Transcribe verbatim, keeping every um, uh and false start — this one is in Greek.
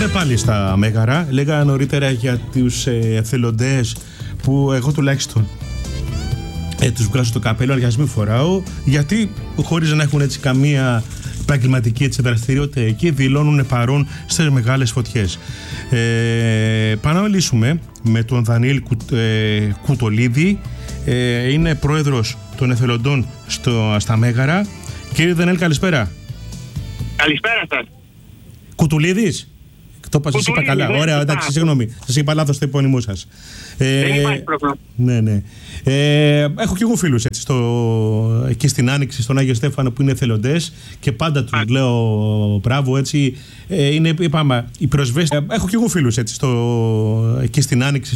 Πάμε πάλι στα Μέγαρα. Λέγα νωρίτερα για τους ε, εθελοντές που εγώ τουλάχιστον ε, τους βγάζω το καπέλο, αλλά μην φοράω, γιατί χωρίς να έχουν έτσι καμία επαγγελματική έτσι δραστηριότητα εκεί, δηλώνουν παρόν στις μεγάλες φωτιές. Ε, πάμε να μιλήσουμε με τον Δανιήλ Κου, ε, Κουτολίδη. Ε, είναι πρόεδρος των εθελοντών στο, στα Μέγαρα. Κύριε Δανιήλ, καλησπέρα. Καλησπέρα σας. Κουτουλίδης. Το είπα, σας είπα καλά. Ναι, ωραία, εντάξει, συγγνώμη. Σας είπα λάθος το επώνυμό σας. Ε, Δεν υπάρχει πρόβλημα. Ναι, ναι. Ε, έχω και εγώ φίλους έτσι, στο, εκεί στην Άνοιξη, στον Άγιο Στέφανο, που είναι εθελοντές και πάντα τους Α. λέω μπράβο, έτσι. Ε, είναι, είπαμε, οι προσβέσεις. Ε, έχω και εγώ φίλους έτσι, στο, εκεί στην Άνοιξη,